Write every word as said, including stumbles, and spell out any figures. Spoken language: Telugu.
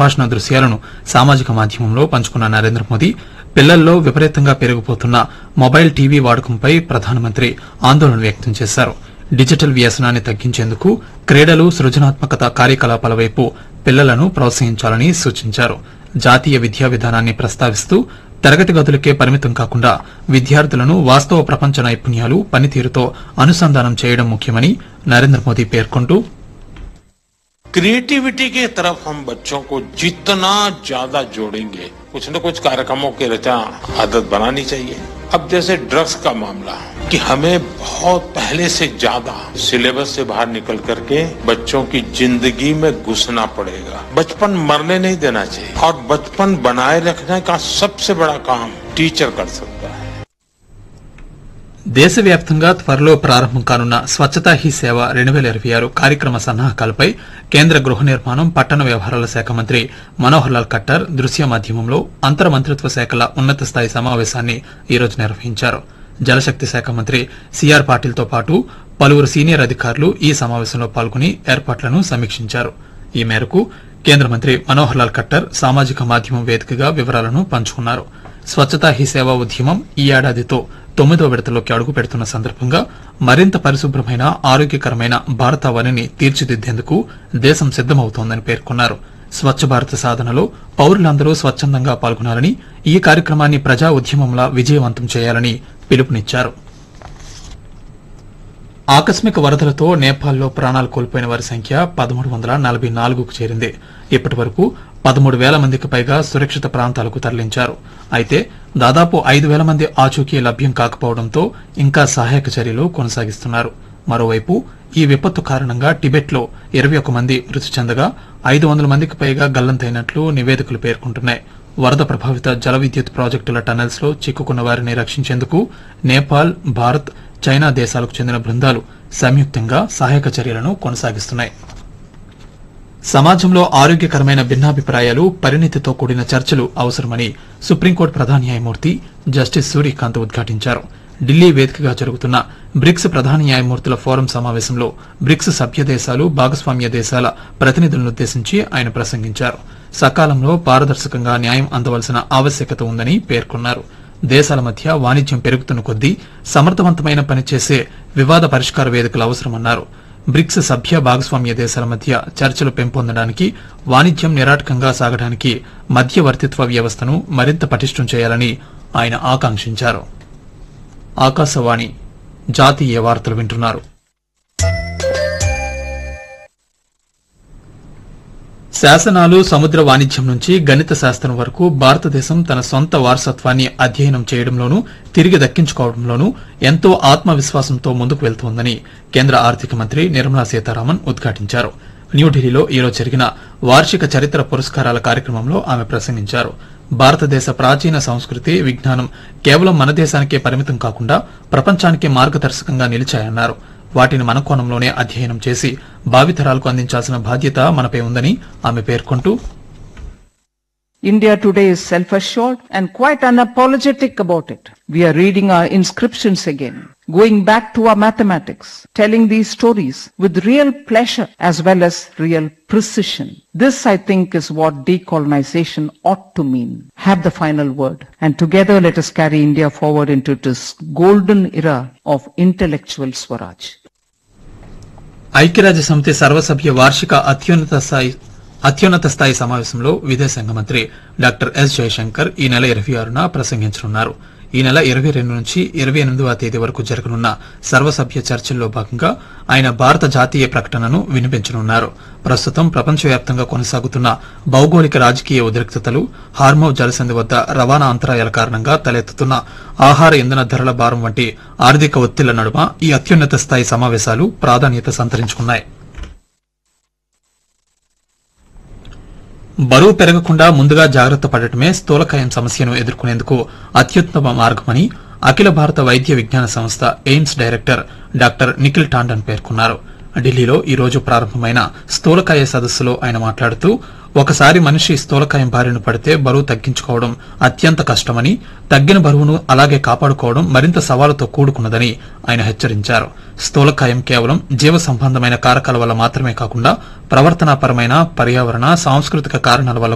సంభాషణ దృశ్యాలను సామాజిక మాధ్యమంలో పంచుకున్న నరేంద్ర మోదీ పిల్లల్లో విపరీతంగా పెరిగిపోతున్న మొబైల్ టీవీ వాడకంపై ప్రధానమంత్రి ఆందోళన వ్యక్తం చేశారు. డిజిటల్ వ్యసనాన్ని తగ్గించేందుకు క్రీడలు, సృజనాత్మకత కార్యకలాపాల వైపు పిల్లలను ప్రోత్సహించాలని సూచించారు. జాతీయ విద్యా విధానాన్ని ప్రస్తావిస్తూ తరగతి గదులకే పరిమితం కాకుండా విద్యార్థులను వాస్తవ ప్రపంచ నైపుణ్యాలు, పనితీరుతో అనుసంధానం చేయడం ముఖ్యమని నరేంద్ర మోదీ పేర్కొంటూ क्रिएटिविटी के तरफ हम बच्चों को जितना ज्यादा जोड़ेंगे, कुछ न कुछ कार्यक्रमों की रचना आदत बनानी चाहिए. अब जैसे ड्रग्स का मामला कि हमें बहुत पहले से ज्यादा सिलेबस से बाहर निकल करके बच्चों की जिंदगी में घुसना पड़ेगा. बचपन मरने नहीं देना चाहिए और बचपन बनाए रखने का सबसे बड़ा काम टीचर कर सकता है. దేశవ్యాప్తంగా త్వరలో ప్రారంభం కానున్న స్వచ్ఛతా హీ సేవ రెండు వేల ఇరవై ఆరు కార్యక్రమ సన్నాహకాలపై కేంద్ర గృహ నిర్మాణం, పట్టణ వ్యవహారాల శాఖ మంత్రి మనోహర్ లాల్ ఖట్టర్ దృశ్య మాధ్యమంలో అంతర్ మంత్రిత్వ శాఖల ఉన్నత స్థాయి సమావేశాన్ని ఈరోజు నిర్వహించారు. జలశక్తి శాఖ మంత్రి సిఆర్ పాటిల్తో పాటు పలువురు సీనియర్ అధికారులు ఈ సమావేశంలో పాల్గొని ఏర్పాట్లను సమీక్షించారు. ఈ మేరకు కేంద్ర మంత్రి మనోహర్ లాల్ ఖట్టర్ సామాజిక మాధ్యమం వేదికగా వివరాలను పంచుకున్నారు. స్వచ్ఛతా హీ సేవ ఉద్యమం ఈ ఏడాదితో తొమ్మిదో విడతలోకి అడుగు పెడుతున్న సందర్భంగా మరింత పరిశుభ్రమైన, ఆరోగ్యకరమైన భారతావనిని తీర్చిదిద్దేందుకు దేశం సిద్దమవుతోందని పేర్కొన్నారు. స్వచ్ఛ భారత్ సాధనలో పౌరులందరూ స్వచ్ఛందంగా పాల్గొనాలని, ఈ కార్యక్రమాన్ని ప్రజా ఉద్యమంలా విజయవంతం చేయాలని పిలుపునిచ్చారు. ఆకస్మిక వరదలతో నేపాల్లో ప్రాణాలు కోల్పోయిన వారి సంఖ్య పదమూడు వందల నలభై నాలుగుకు చేరింది. ఇప్పటి వరకు పదమూడు వేల మందికి పైగా సురక్షిత ప్రాంతాలకు తరలించారు. అయితే దాదాపు ఐదు వేల మంది ఆచూకీ లభ్యం కాకపోవడంతో ఇంకా సహాయక చర్యలు కొనసాగిస్తున్నారు. మరోవైపు ఈ విపత్తు కారణంగా టిబెట్లో ఇరవై ఒక్క మంది మృతి చెందగా ఐదు వందల మందికి పైగా గల్లంతైనట్లు నివేదికలు పేర్కొంటున్నాయి. వరద ప్రభావిత జల విద్యుత్ ప్రాజెక్టుల టనెల్స్ లో చిక్కుకున్న వారిని రక్షించేందుకు నేపాల్, భారత్, చైనా దేశాలకు చెందిన బృందాలు సంయుక్తంగా సహాయక చర్యలను కొనసాగిస్తున్నాయి. సమాజంలో ఆరోగ్యకరమైన భిన్నాభిప్రాయాలు, పరిణితితో కూడిన చర్చలు అవసరమని సుప్రీంకోర్టు ప్రధాన న్యాయమూర్తి జస్టిస్ సూర్యకాంత్ ఉద్ఘాటించారు. ఢిల్లీ వేదికగా జరుగుతున్న బ్రిక్స్ ప్రధాన న్యాయమూర్తుల ఫోరం సమావేశంలో బ్రిక్స్ సభ్య దేశాలు, భాగస్వామ్య దేశాల ప్రతినిధులనుద్దేశించి ఆయన ప్రసంగించారు. సకాలంలో పారదర్శకంగా న్యాయం అందవలసిన ఆవశ్యకత ఉందని పేర్కొన్నారు. దేశాల మధ్య వాణిజ్యం పెరుగుతున్న కొద్దీ సమర్థవంతమైన పనిచేసే వివాద పరిష్కార వేదికలు అవసరమన్నారు. బ్రిక్స్ సభ్య భాగస్వామ్య దేశాల మధ్య చర్చలు పెంపొందడానికి, వాణిజ్యం నిరాటకంగా సాగడానికి మధ్యవర్తిత్వ వ్యవస్థను మరింత పటిష్టం చేయాలని ఆయన ఆకాంక్షించారు. ఆకాశవాణి జాతీయ వార్తలు వింటున్నారు. శాసనాలు, సముద్ర వాణిజ్యం నుంచి గణిత శాస్త్రం వరకు భారతదేశం తన సొంత వారసత్వాన్ని అధ్యయనం చేయడంలోనూ, తిరిగి దక్కించుకోవడంలోనూ ఎంతో ఆత్మవిశ్వాసంతో ముందుకు వెళ్తోందని కేంద్ర ఆర్థిక మంత్రి నిర్మలా సీతారామన్ ఉద్ఘాటించారు. న్యూఢిల్లీలో ఈరోజు జరిగిన వార్షిక చరిత్ర పురస్కారాల కార్యక్రమంలో ఆమె ప్రసంగించారు. భారతదేశ ప్రాచీన సంస్కృతి, విజ్ఞానం కేవలం మన దేశానికే పరిమితం కాకుండా ప్రపంచానికే మార్గదర్శకంగా నిలిచాయన్నారు. వాటిని మన కోణంలోనే అధ్యయనం చేసి భావితరాలకు అందించాల్సిన బాధ్యత మనపై ఉందని ఆమె పేర్కొంటూ India today is self-assured and quite unapologetic about it. We are reading our inscriptions again, going back to our mathematics, telling these stories with real pleasure as well as real precision. This, I think, is what decolonization ought to mean. Have the final word. And together let us carry India forward into this golden era of intellectual Swaraj. ఐక్యరాజ్య సమితి సర్వసభ్య వార్షిక అత్యున్నత స్థాయి అత్యున్నత స్థాయి సమావేశంలో విదేశాంగ మంత్రి డాక్టర్ ఎస్ జయశంకర్ ఈ నెల ఇరవై ఆరున ప్రసంగించనున్నారు. ఈ నెల ఇరవై రెండు నుంచి ఇరవై ఎనిమిదవ తేదీ వరకు జరగనున్న సర్వసభ్య చర్చల్లో భాగంగా ఆయన భారత జాతీయ ప్రకటనను వినిపించనున్నారు. ప్రస్తుతం ప్రపంచవ్యాప్తంగా కొనసాగుతున్న భౌగోళిక రాజకీయ ఉద్రిక్తతలు, హార్మోజ్ జలసంధి వద్ద రవాణా అంతరాయాల కారణంగా తలెత్తుతున్న ఆహార ఇంధన ధరల భారం వంటి ఆర్థిక ఒత్తిళ్ల నడుమ ఈ అత్యున్నత స్థాయి సమావేశాలు ప్రాధాన్యత సంతరించుకున్నాయి. బరువు పెరగకుండా ముందుగా జాగ్రత్త పడటమే స్థూలకాయం సమస్యను ఎదుర్కొనేందుకు అత్యుత్తమ మార్గమని అఖిల భారత వైద్య విజ్ఞాన సంస్థ AIIMS director doctor Nikhil Tandon పేర్కొన్నారు. ఢిల్లీలో ఈ రోజు ప్రారంభమైన స్థూలకాయ సదస్సులో ఆయన మాట్లాడుతూ ఒకసారి మనిషి స్థూలకాయం బారిన పడితే బరువు తగ్గించుకోవడం అత్యంత కష్టమని, తగ్గిన బరువును అలాగే కాపాడుకోవడం మరింత సవాలుతో కూడుకున్నదని ఆయన హెచ్చరించారు. స్థూలకాయం కేవలం జీవ సంబంధమైన కారకాల వల్ల మాత్రమే కాకుండా ప్రవర్తనాపరమైన, పర్యావరణ, సాంస్కృతిక కారణాల వల్ల